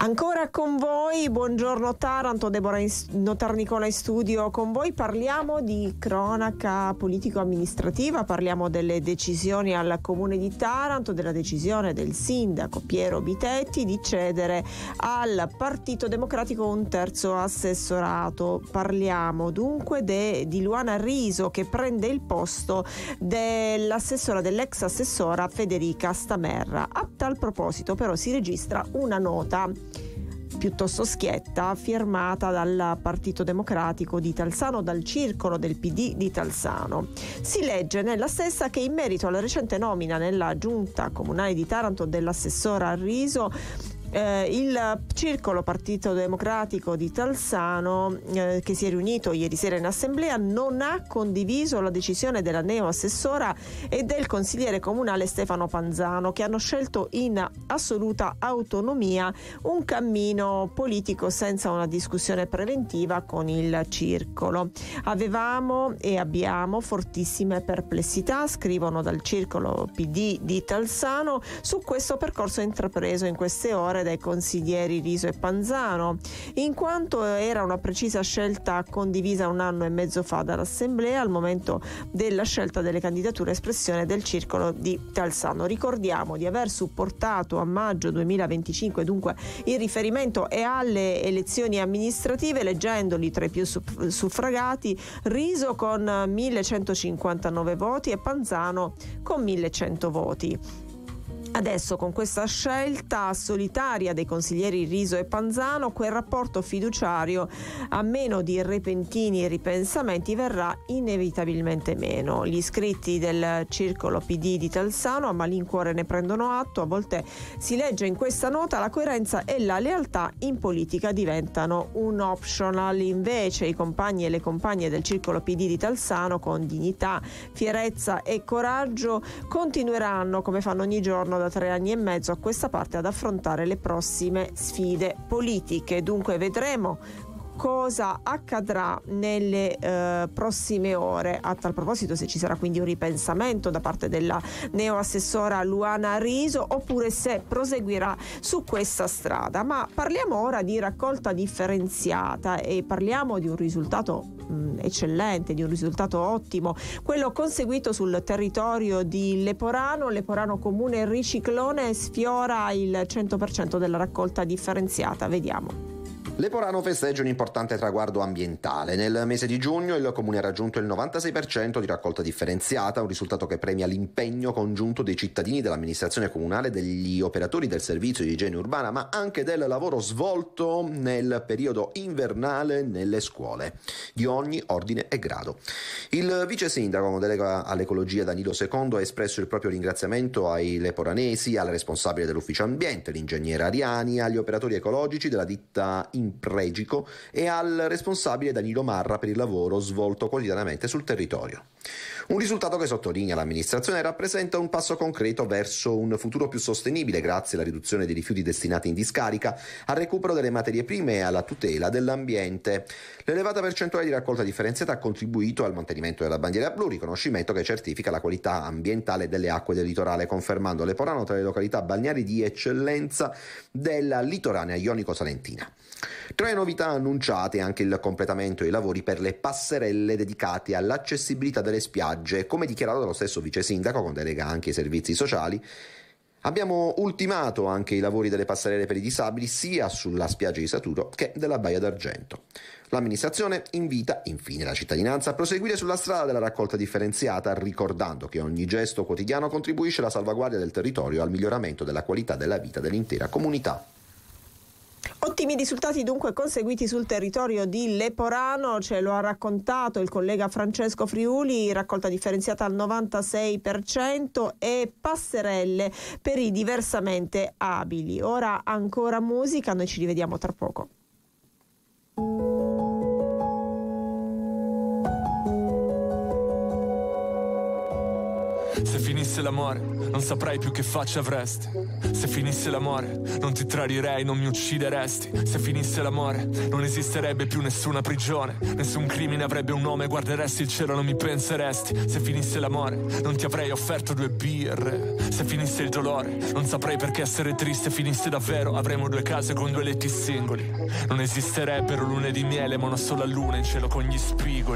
Ancora con voi, buongiorno Taranto, Deborah Notarnicola in studio con voi. Parliamo di cronaca politico-amministrativa, parliamo delle decisioni al Comune di Taranto, della decisione del sindaco Piero Bitetti di cedere al Partito Democratico un terzo assessorato. Parliamo dunque di Luana Riso, che prende il posto dell'ex assessora Federica Stamerra. A tal proposito però si registra una nota piuttosto schietta firmata dal Partito Democratico di Talsano, dal circolo del PD di Talsano. Si legge nella stessa che in merito alla recente nomina nella giunta comunale di Taranto dell'assessora Riso, il circolo Partito Democratico di Talsano, che si è riunito ieri sera in assemblea, non ha condiviso la decisione della neoassessora e del consigliere comunale Stefano Panzano, che hanno scelto in assoluta autonomia un cammino politico senza una discussione preventiva con il circolo. Avevamo e abbiamo fortissime perplessità, scrivono dal circolo PD di Talsano, su questo percorso intrapreso in queste ore dai consiglieri Riso e Panzano, in quanto era una precisa scelta condivisa 1 anno e mezzo fa dall'Assemblea al momento della scelta delle candidature espressione del circolo di Talsano. Ricordiamo di aver supportato a maggio 2025, dunque il riferimento è alle elezioni amministrative, leggendoli tra i più suffragati, Riso con 1159 voti e Panzano con 1100 voti. Adesso, con questa scelta solitaria dei consiglieri Riso e Panzano, quel rapporto fiduciario, a meno di repentini ripensamenti, verrà inevitabilmente meno. Gli iscritti del circolo PD di Talsano a malincuore ne prendono atto. A volte si legge in questa nota: la coerenza e la lealtà in politica diventano un optional. Invece i compagni e le compagne del circolo PD di Talsano, con dignità, fierezza e coraggio, continueranno, come fanno ogni giorno da 3 anni e mezzo a questa parte, ad affrontare le prossime sfide politiche. Dunque vedremo cosa accadrà nelle prossime ore. A tal proposito, se ci sarà quindi un ripensamento da parte della neoassessora Luana Riso oppure se proseguirà su questa strada. Ma parliamo ora di raccolta differenziata e parliamo di un risultato eccellente, di un risultato ottimo, quello conseguito sul territorio di Leporano. Leporano Comune Riciclone sfiora il 100% della raccolta differenziata. Vediamo. Leporano festeggia un importante traguardo ambientale. Nel mese di giugno il comune ha raggiunto il 96% di raccolta differenziata, un risultato che premia l'impegno congiunto dei cittadini, dell'amministrazione comunale, degli operatori del servizio di igiene urbana, ma anche del lavoro svolto nel periodo invernale nelle scuole di ogni ordine e grado. Il vice sindaco con delega all'ecologia Danilo Secondo ha espresso il proprio ringraziamento ai leporanesi, al responsabile dell'ufficio ambiente, l'ingegnere Ariani, agli operatori ecologici della ditta Impregico e al responsabile Danilo Marra per il lavoro svolto quotidianamente sul territorio. Un risultato che, sottolinea l'amministrazione, rappresenta un passo concreto verso un futuro più sostenibile grazie alla riduzione dei rifiuti destinati in discarica, al recupero delle materie prime e alla tutela dell'ambiente. L'elevata percentuale di raccolta differenziata ha contribuito al mantenimento della bandiera blu, riconoscimento che certifica la qualità ambientale delle acque del litorale, confermando Leporano tra le località balneari di eccellenza della litoranea ionico-salentina. Tra le novità annunciate anche il completamento dei lavori per le passerelle dedicate all'accessibilità delle spiagge. Come dichiarato dallo stesso vice sindaco con delega anche ai servizi sociali, abbiamo ultimato anche i lavori delle passerelle per i disabili sia sulla spiaggia di Saturo che della Baia d'Argento. L'amministrazione invita infine la cittadinanza a proseguire sulla strada della raccolta differenziata, ricordando che ogni gesto quotidiano contribuisce alla salvaguardia del territorio e al miglioramento della qualità della vita dell'intera comunità. Ottimi risultati dunque conseguiti sul territorio di Leporano, ce lo ha raccontato il collega Francesco Friuli, raccolta differenziata al 96% e passerelle per i diversamente abili. Ora ancora musica, noi ci rivediamo tra poco. Se finisse l'amore, non saprei più che faccia avresti. Se finisse l'amore, non ti tradirei, non mi uccideresti. Se finisse l'amore, non esisterebbe più nessuna prigione. Nessun crimine avrebbe un nome, guarderesti il cielo, non mi penseresti. Se finisse l'amore, non ti avrei offerto 2 birre. Se finisse il dolore, non saprei perché essere triste. Finisse davvero, avremmo 2 case con 2 letti singoli. Non esisterebbero lune di miele, ma una sola luna in cielo con gli spigoli.